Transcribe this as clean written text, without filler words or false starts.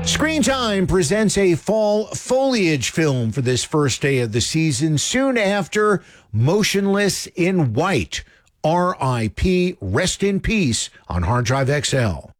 Screen Time presents a fall foliage film for this first day of the season, soon after Motionless in White. R.I.P. Rest in Peace on Hard Drive XL.